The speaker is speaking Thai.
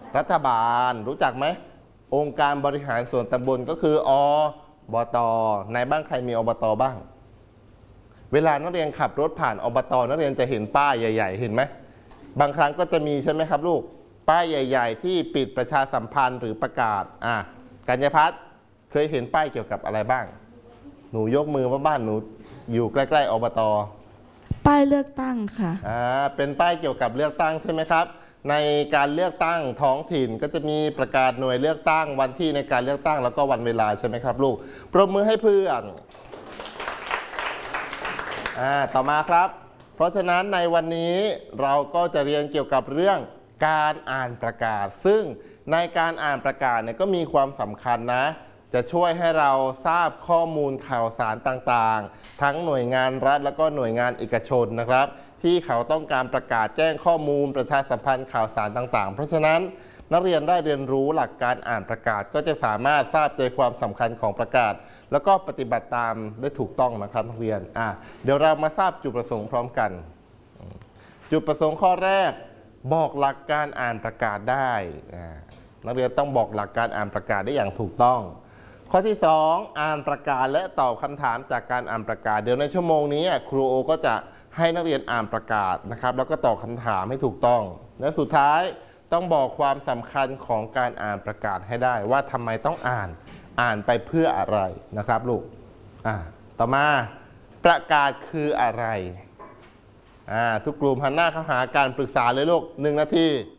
รัฐบาลรู้จักไหมองค์การบริหารส่วนตำบลก็คืออบต.ในบ้านใครมีอบต.บ้างเวลานักเรียนขับรถผ่านอบต.นักเรียนจะเห็นป้ายใหญ่ๆเห็นไหมบางครั้งก็จะมีใช่ไหมครับลูกป้ายใหญ่ๆที่ปิดประชาสัมพันธ์หรือประกาศกัญญาพัฒน์เคยเห็นป้ายเกี่ยวกับอะไรบ้างหนูยกมือว่าบ้านหนูอยู่ใกล้ๆอบต. ป้ายเลือกตั้งค่ะเป็นป้ายเกี่ยวกับเลือกตั้งใช่ไหมครับในการเลือกตั้งท้องถิ่นก็จะมีประกาศหน่วยเลือกตั้งวันที่ในการเลือกตั้งแล้วก็วันเวลาใช่ไหมครับลูกปรบมือให้เพื่อนต่อมาครับเพราะฉะนั้นในวันนี้เราก็จะเรียนเกี่ยวกับเรื่องการอ่านประกาศซึ่งในการอ่านประกาศเนี่ยก็มีความสำคัญนะจะช่วยให้เราทราบข้อมูลข่าวสารต่างๆทั้งหน่วยงานรัฐแล้วก็หน่วยงานเอกชนนะครับที่เขาต้องการประกาศแจ้งข้อมูลประชาสัมพันธ์ข่าวสารต่างๆเพราะฉะนั้นนักเรียนได้เรียนรู้หลักการอ่านประกาศก็จะสามารถทราบใจความสำคัญของประกาศแล้วก็ปฏิบัติตามได้ถูกต้องนะครับนักเรียนเดี๋ยวเรามาทราบจุดประสงค์พร้อมกันจุดประสงค์ข้อแรกบอกหลักการอ่านประกาศได้นักเรียนต้องบอกหลักการอ่านประกาศได้อย่างถูกต้องข้อที่2อ่านประกาศและตอบคำถามจากการอ่านประกาศเดี๋ยวในชั่วโมงนี้ครูโอก็จะให้นักเรียนอ่านประกาศนะครับแล้วก็ตอบคำถามให้ถูกต้องและสุดท้ายต้องบอกความสำคัญของการอ่านประกาศให้ได้ว่าทำไมต้องอ่านไปเพื่ออะไรนะครับลูกต่อมาประกาศคืออะไรทุกกลุ่มหันหน้าเข้าหาการปรึกษาเลยลูก1 นาที